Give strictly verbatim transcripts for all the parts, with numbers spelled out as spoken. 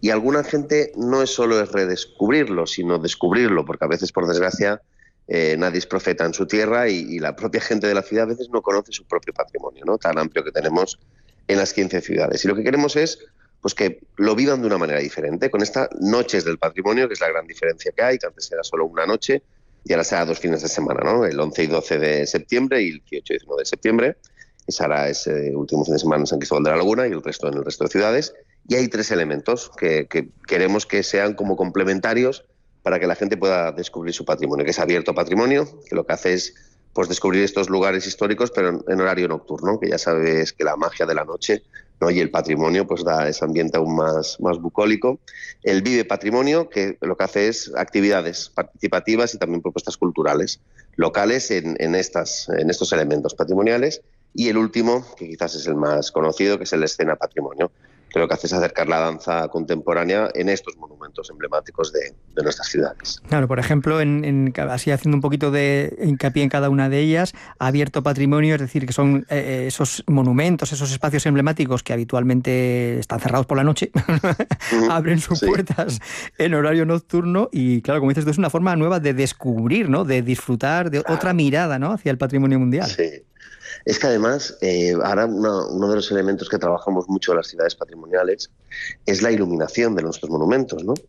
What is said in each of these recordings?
Y alguna gente no es solo es redescubrirlo, sino descubrirlo, porque a veces, por desgracia, eh, nadie es profeta en su tierra y, y la propia gente de la ciudad a veces no conoce su propio patrimonio, ¿no?, tan amplio que tenemos en las quince ciudades. Y lo que queremos es pues que lo vivan de una manera diferente, con estas noches del patrimonio, que es la gran diferencia que hay, que antes era solo una noche y ahora será dos fines de semana, ¿no?, el once y doce de septiembre y el dieciocho y diecinueve de septiembre, que será ese último fin de semana en San Cristóbal de la Laguna y el resto en el resto de ciudades. Y hay tres elementos que, que queremos que sean como complementarios para que la gente pueda descubrir su patrimonio, que es abierto patrimonio, que lo que hace es pues descubrir estos lugares históricos, pero en, en horario nocturno, que ya sabes que la magia de la noche, ¿no?, y el patrimonio pues da ese ambiente aún más, más bucólico. El Vive Patrimonio, que lo que hace es actividades participativas y también propuestas culturales locales en, en, estas, en estos elementos patrimoniales. Y el último, que quizás es el más conocido, que es el Escena Patrimonio, que lo que hace es acercar la danza contemporánea en estos monumentos emblemáticos de, de nuestras ciudades. Claro, por ejemplo, en, en, así haciendo un poquito de hincapié en cada una de ellas, abierto patrimonio, es decir, que son eh, esos monumentos, esos espacios emblemáticos que habitualmente están cerrados por la noche, uh-huh. abren sus sí. puertas en horario nocturno y, claro, como dices, esto es una forma nueva de descubrir, ¿no?, de disfrutar de claro. otra mirada, ¿no?, hacia el patrimonio mundial. Sí. Es que además, eh, ahora una, uno de los elementos que trabajamos mucho en las ciudades patrimoniales es la iluminación de nuestros monumentos, ¿no?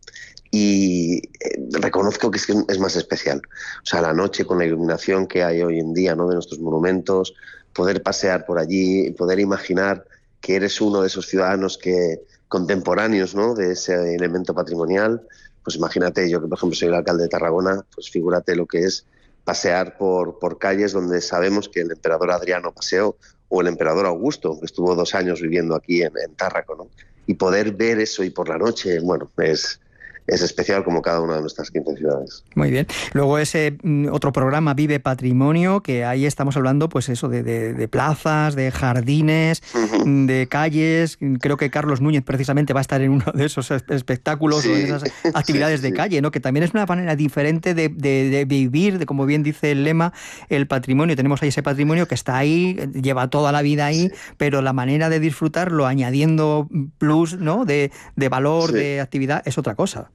Y eh, reconozco que es, que es más especial. O sea, la noche con la iluminación que hay hoy en día, ¿no?, de nuestros monumentos, poder pasear por allí, poder imaginar que eres uno de esos ciudadanos que contemporáneos, ¿no?, de ese elemento patrimonial. Pues imagínate, yo que por ejemplo soy el alcalde de Tarragona, pues figúrate lo que es pasear por, por calles donde sabemos que el emperador Adriano paseó, o el emperador Augusto, que estuvo dos años viviendo aquí en, en Tárraco, ¿no? Y poder ver eso y por la noche, bueno, es... es especial como cada una de nuestras quince ciudades. Muy bien. Luego ese otro programa, Vive Patrimonio, que ahí estamos hablando, pues eso, de, de, de plazas, de jardines, uh-huh. de calles. Creo que Carlos Núñez precisamente va a estar en uno de esos espectáculos sí. o en esas actividades sí, sí, de calle, ¿no? Que también es una manera diferente de, de, de vivir, de como bien dice el lema, el patrimonio. Tenemos ahí ese patrimonio que está ahí, lleva toda la vida ahí, sí. pero la manera de disfrutarlo, añadiendo plus, ¿no?, de, de valor, sí. de actividad, es otra cosa.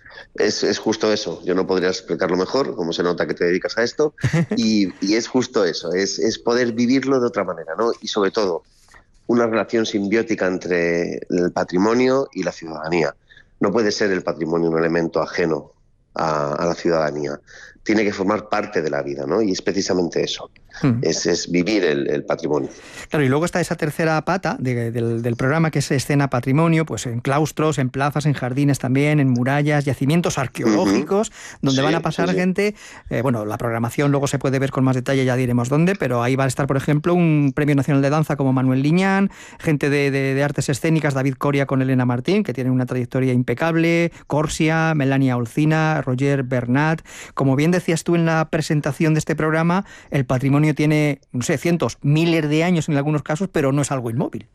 Es, es justo eso, yo no podría explicarlo mejor, como se nota que te dedicas a esto, y, y es justo eso, es, es poder vivirlo de otra manera, ¿no? Y sobre todo, una relación simbiótica entre el patrimonio y la ciudadanía. No puede ser el patrimonio un elemento ajeno a, a la ciudadanía, tiene que formar parte de la vida, ¿no? Y es precisamente eso, mm. es, es vivir el, el patrimonio. Claro, y luego está esa tercera pata de, del, del programa, que es Escena Patrimonio, pues en claustros, en plazas, en jardines también, en murallas, yacimientos arqueológicos, uh-huh. donde sí, van a pasar sí, sí. gente, eh, bueno, la programación luego se puede ver con más detalle, ya diremos dónde, pero ahí va a estar, por ejemplo, un Premio Nacional de Danza como Manuel Liñán, gente de, de, de artes escénicas, David Coria con Elena Martín, que tienen una trayectoria impecable, Corsia, Melania Olcina, Roger Bernat. Como bien decías tú en la presentación de este programa, el patrimonio tiene, no sé, cientos, miles de años en algunos casos, pero no es algo inmóvil.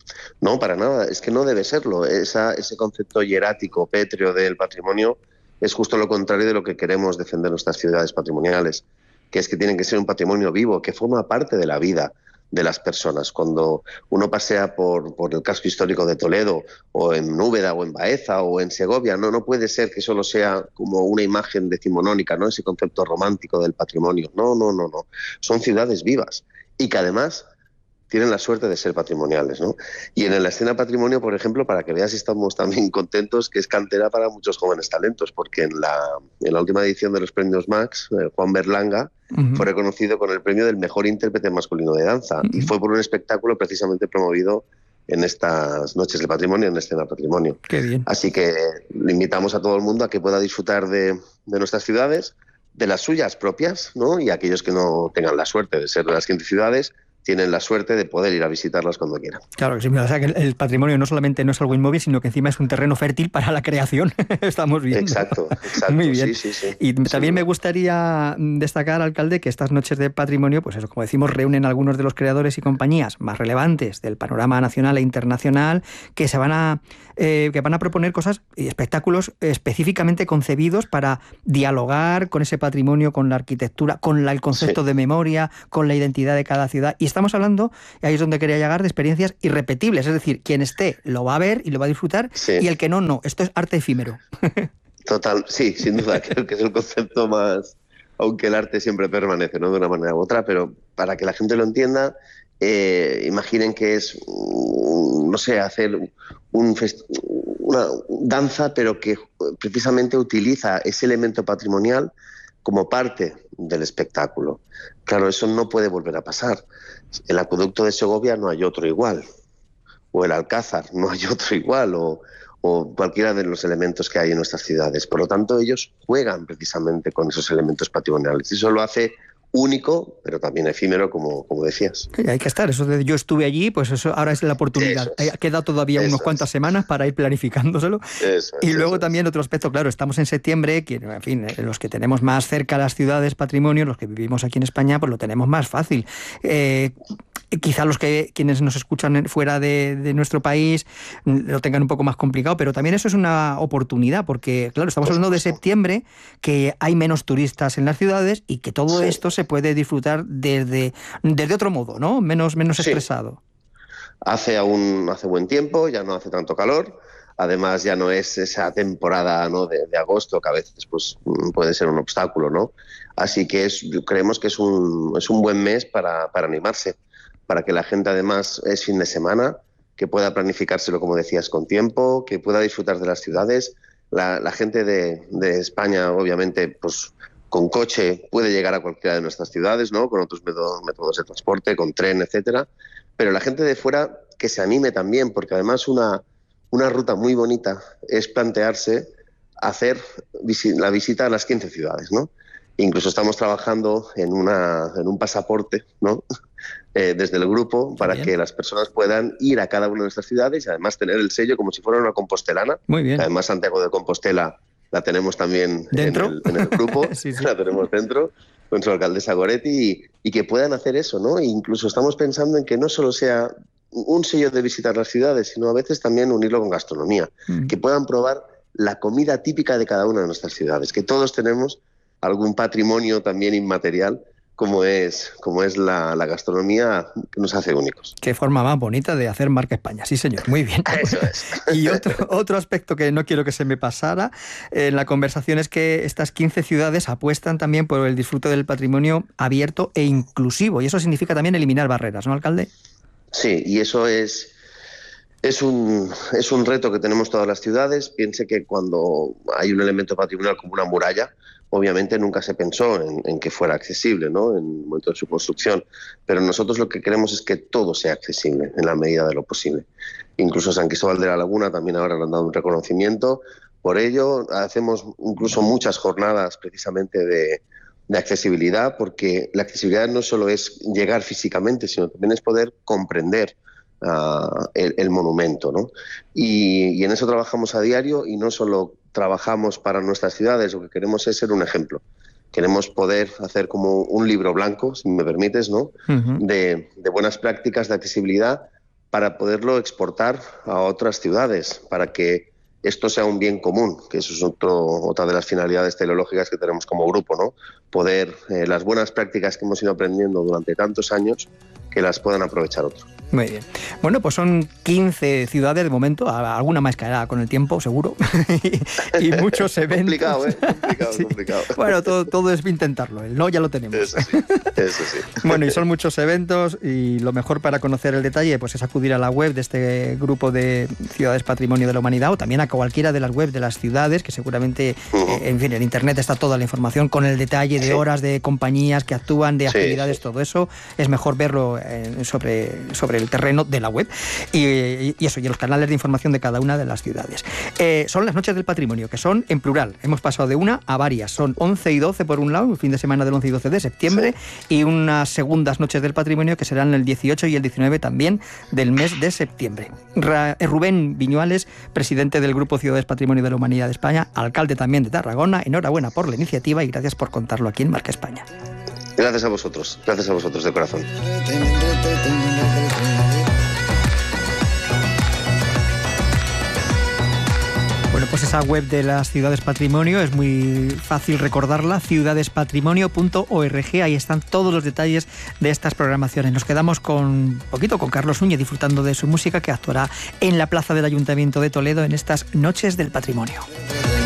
No, para nada, es que no debe serlo. Esa, ese concepto hierático, pétreo del patrimonio es justo lo contrario de lo que queremos defender nuestras ciudades patrimoniales, que es que tienen que ser un patrimonio vivo, que forma parte de la vida de las personas. Cuando uno pasea por, por el casco histórico de Toledo, o en Úbeda, o en Baeza, o en Segovia, no, no puede ser que solo sea como una imagen decimonónica, ¿no?, ese concepto romántico del patrimonio. No, no, no, no. Son ciudades vivas y que además tienen la suerte de ser patrimoniales, ¿no? Y en la Escena Patrimonio, por ejemplo, para que veas, estamos también contentos, que es cantera para muchos jóvenes talentos, porque en la, en la última edición de los premios Max, eh, Juan Berlanga uh-huh. fue reconocido con el premio del mejor intérprete masculino de danza, uh-huh. y fue por un espectáculo precisamente promovido en estas noches del patrimonio, en Escena Patrimonio. Qué bien. Así que le invitamos a todo el mundo a que pueda disfrutar de, de nuestras ciudades, de las suyas propias, ¿no? Y aquellos que no tengan la suerte de ser de las quince ciudades, tienen la suerte de poder ir a visitarlas cuando quieran. Claro que sí, o sea que el, el patrimonio no solamente no es algo inmóvil, sino que encima es un terreno fértil para la creación. Estamos viendo. Exacto, exacto. Muy bien. Sí, sí, sí. Y sí, también sí. me gustaría destacar, alcalde, que estas noches de patrimonio, pues eso, como decimos, reúnen a algunos de los creadores y compañías más relevantes del panorama nacional e internacional, que se van a eh, que van a proponer cosas y espectáculos específicamente concebidos para dialogar con ese patrimonio, con la arquitectura, con la, el concepto sí. de memoria, con la identidad de cada ciudad. Y estamos hablando, y ahí es donde quería llegar, de experiencias irrepetibles. Es decir, quien esté lo va a ver y lo va a disfrutar, sí. y el que no, no. Esto es arte efímero. Total, sí, sin duda. Creo que es el concepto más... Aunque el arte siempre permanece, ¿no?, de una manera u otra, pero para que la gente lo entienda, eh, imaginen que es, no sé, hacer un fest- una danza, pero que precisamente utiliza ese elemento patrimonial como parte del espectáculo. Claro, eso no puede volver a pasar. El acueducto de Segovia no hay otro igual, o el Alcázar no hay otro igual, o... o cualquiera de los elementos que hay en nuestras ciudades. Por lo tanto, ellos juegan precisamente con esos elementos patrimoniales. Y eso lo hace único, pero también efímero, como, como decías. Sí, hay que estar. Eso de yo estuve allí, pues eso ahora es la oportunidad. Es. Queda todavía eso unos cuantas es. semanas para ir planificándoselo. Eso y es, luego también es. otro aspecto, claro, estamos en septiembre, que, en fin, los que tenemos más cerca las ciudades, patrimonio, los que vivimos aquí en España, pues lo tenemos más fácil. Eh, Quizá los que quienes nos escuchan fuera de, de nuestro país lo tengan un poco más complicado, pero también eso es una oportunidad, porque claro, estamos hablando de septiembre, que hay menos turistas en las ciudades y que todo sí. esto se puede disfrutar desde, desde otro modo, ¿no? Menos, menos sí. estresado. Hace aún hace buen tiempo, ya no hace tanto calor. Además, ya no es esa temporada, ¿no?, de, de agosto, que a veces pues, puede ser un obstáculo, ¿no? Así que es, creemos que es un, es un buen mes para, para animarse, para que la gente, además, es fin de semana, que pueda planificárselo, como decías, con tiempo, que pueda disfrutar de las ciudades. La, la gente de, de España, obviamente, pues con coche puede llegar a cualquiera de nuestras ciudades, ¿no?, con otros métodos, métodos de transporte, con tren, etcétera. Pero la gente de fuera que se anime también, porque además una, una ruta muy bonita es plantearse hacer visi- la visita a las quince ciudades, ¿no? Incluso estamos trabajando en, una, en un pasaporte, ¿no?, eh, desde el grupo, para Bien. que las personas puedan ir a cada una de nuestras ciudades y además tener el sello como si fuera una compostelana. Muy bien. Además, Santiago de Compostela la tenemos también ¿Dentro? En, el, en el grupo, sí, sí. la tenemos dentro, con su alcaldesa Goretti, y, y que puedan hacer eso, ¿no? E incluso estamos pensando en que no solo sea un sello de visitar las ciudades, sino a veces también unirlo con gastronomía, mm. que puedan probar la comida típica de cada una de nuestras ciudades, que todos tenemos algún patrimonio también inmaterial, como es, como es la, la gastronomía, que nos hace únicos. Qué forma más bonita de hacer marca España, sí señor, muy bien. Eso es. Y otro, otro aspecto que no quiero que se me pasara en la conversación es que estas quince ciudades apuestan también por el disfrute del patrimonio abierto e inclusivo, y eso significa también eliminar barreras, ¿no, alcalde? Sí, y eso es... Es un, es un reto que tenemos todas las ciudades. Piense que cuando hay un elemento patrimonial como una muralla, obviamente nunca se pensó en, en que fuera accesible, ¿no?, en el momento de su construcción. Pero nosotros lo que queremos es que todo sea accesible en la medida de lo posible. Incluso San Cristóbal de la Laguna también ahora le han dado un reconocimiento. Por ello, hacemos incluso muchas jornadas precisamente de, de accesibilidad, porque la accesibilidad no solo es llegar físicamente, sino también es poder comprender Uh, el, el monumento, ¿no? Y, y en eso trabajamos a diario, y no solo trabajamos para nuestras ciudades, lo que queremos es ser un ejemplo. Queremos poder hacer como un libro blanco, si me permites, ¿no?, uh-huh. de, de buenas prácticas de accesibilidad para poderlo exportar a otras ciudades, para que esto sea un bien común, que eso es otro, otra de las finalidades teleológicas que tenemos como grupo, ¿no? Poder, eh, las buenas prácticas que hemos ido aprendiendo durante tantos años, que las puedan aprovechar otros. Muy bien. Bueno, pues son quince ciudades de momento, alguna más caerá con el tiempo, seguro, y, y muchos eventos. Complicado, ¿eh? Complicado, sí. complicado. Bueno, todo, todo es intentarlo, el no ya lo tenemos. Eso sí, eso sí. Bueno, y son muchos eventos, y lo mejor para conocer el detalle pues es acudir a la web de este grupo de Ciudades Patrimonio de la Humanidad, o también a cualquiera de las webs de las ciudades, que seguramente, uh-huh. eh, en fin, en internet está toda la información con el detalle de sí. horas, de compañías que actúan, de actividades, sí, sí. todo eso. Es mejor verlo eh, sobre, sobre el terreno de la web, y, y eso, y los canales de información de cada una de las ciudades. Eh, son las noches del patrimonio, que son en plural. Hemos pasado de una a varias. Son once y doce por un lado, el fin de semana del once y doce de septiembre, sí. y unas segundas noches del patrimonio que serán el dieciocho y el diecinueve también del mes de septiembre. Ra- Rubén Viñuales, presidente del Grupo Ciudades Patrimonio de la Humanidad de España, alcalde también de Tarragona, enhorabuena por la iniciativa y gracias por contarlo aquí en Marca España. Gracias a vosotros, gracias a vosotros de corazón. pues esa web de las Ciudades Patrimonio es muy fácil recordarla, ciudades patrimonio punto org. Ahí están todos los detalles de estas programaciones. Nos quedamos con un poquito con Carlos Núñez disfrutando de su música, que actuará en la plaza del Ayuntamiento de Toledo en estas Noches del Patrimonio.